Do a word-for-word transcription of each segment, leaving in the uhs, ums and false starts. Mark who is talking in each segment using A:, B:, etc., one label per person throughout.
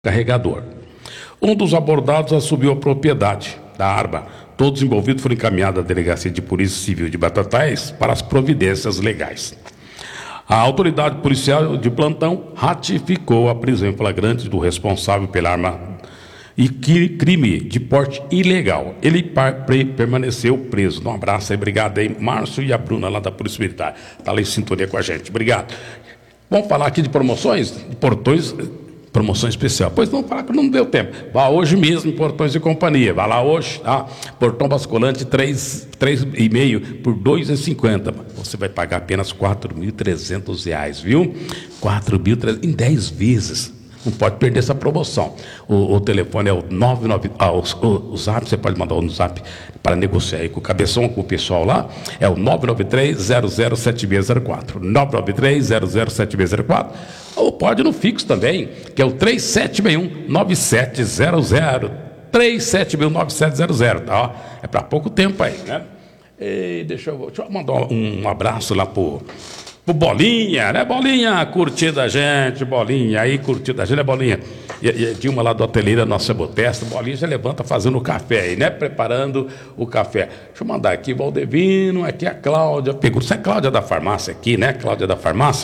A: carregador. Um dos abordados assumiu a propriedade da arma. Todos os envolvidos foram encaminhados à Delegacia de Polícia Civil de Batatais para as providências legais. A autoridade policial de plantão ratificou a prisão em flagrante do responsável pela arma e crime de porte ilegal. Ele permaneceu preso. Um abraço aí, obrigado aí, Márcio e a Bruna lá da Polícia Militar. Está lá em sintonia com a gente. Obrigado. Vamos falar aqui de promoções? De portões... Promoção especial. Pois não, falar que não deu tempo. Vá hoje mesmo em Portões e Companhia. Vá lá hoje, tá? Portão basculante três e meio por dois reais e cinquenta centavos. Você vai pagar apenas quatro mil e trezentos reais, viu? quatro mil e trezentos em dez vezes. Não pode perder essa promoção. O, o telefone é o nove nove... Ah, o, o, o zap, você pode mandar no zap para negociar aí com o Cabeção, com o pessoal lá. É o nove nove três, zero zero sete seis zero quatro. nove nove três, zero zero sete seis zero quatro. Ou pode no fixo também, que é o três sete seis um, nove sete zero zero. três sete seis um, nove sete zero zero, tá? É para pouco tempo aí, né? E deixa, eu, deixa eu mandar um, um abraço lá pro... O Bolinha, né? Bolinha, curtida a gente, Bolinha, aí curtida a gente, né, Bolinha? E, e Dilma lá do ateliê da nossa Botesta, Bolinha já levanta fazendo o café aí, né? Preparando o café. Deixa eu mandar aqui, Valdevino, aqui a Cláudia, pegou, você é Cláudia da farmácia aqui, né? Cláudia da farmácia.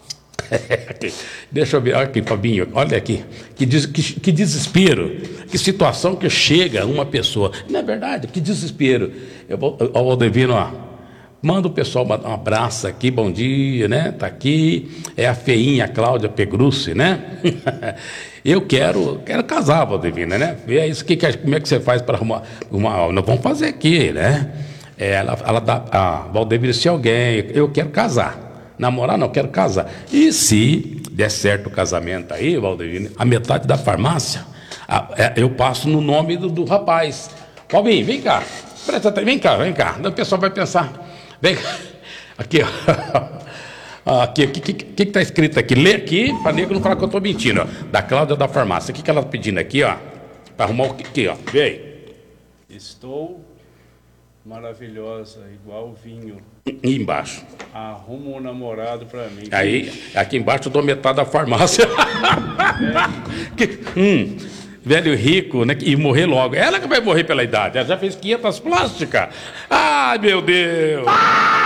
A: Deixa eu ver, olha aqui, Fabinho, olha aqui, que, des, que, que desespero, que situação que chega uma pessoa, não é verdade, que desespero. Eu vou, ó, Valdevino, ó. Manda o pessoal um abraço aqui, bom dia, né? Tá aqui, é a feinha Cláudia Pegrucci, né? Eu quero, quero casar, Valdevina, né? Vê isso, que, que, como é que você faz para arrumar uma... Nós vamos fazer aqui, né? É, ela, ela dá, a Valdevina, se alguém, eu quero casar. Namorar, não, quero casar. E se der certo o casamento aí, Valdevina, a metade da farmácia, a, é, eu passo no nome do, do rapaz. Paulinho, vem cá, presta atenção, vem cá, vem cá. O pessoal vai pensar... Vem aqui, ó. Aqui, o que que está escrito aqui? Lê aqui, para nego não falar que eu estou mentindo, ó. Da Cláudia da farmácia. O que, que ela está pedindo aqui, ó? Para arrumar o que aqui, ó. Vê aí.
B: Estou maravilhosa, igual vinho.
A: E embaixo.
B: Arruma um namorado para mim.
A: Aí, aqui embaixo eu dou metade da farmácia. É. que, hum. Velho rico, né? E morrer logo. Ela que vai morrer pela idade. Ela já fez quinhentas plásticas. Ai, meu Deus.